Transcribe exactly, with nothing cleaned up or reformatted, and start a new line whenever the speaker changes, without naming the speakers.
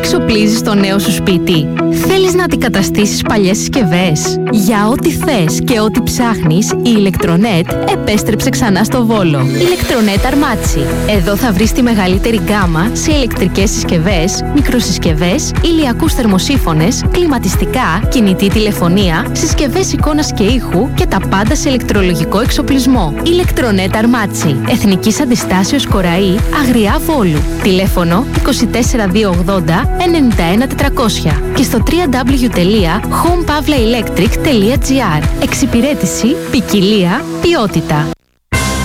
Εξοπλίζεις το νέο σου σπίτι? Θέλεις να αντικαταστήσεις παλιές συσκευές? Για ό,τι θες και ό,τι ψάχνεις, η Ηλεκτρονέτ επέστρεψε ξανά στο Βόλο. Ηλεκτρονέτ Αρμάτσι. Εδώ θα βρεις τη μεγαλύτερη γκάμα σε ηλεκτρικές συσκευές, μικροσυσκευές, ηλιακούς θερμοσύφωνες, κλιματιστικά, κινητή τηλεφωνία, συσκευές εικόνας και ήχου και τα πάντα σε ηλεκτρολογικό εξοπλισμό. Ηλεκτρονέτ Αρμάτσι. Εθνικής Αντιστάσεως Κοραή, Αγριά Βόλου. Τηλέφωνο είκοσι τέσσερα διακόσια ογδόντα ενενήντα ένα τετρακόσια και στο double-u double-u double-u τελεία home pavla electric τελεία gr. Εξυπηρέτηση, ποικιλία, ποιότητα.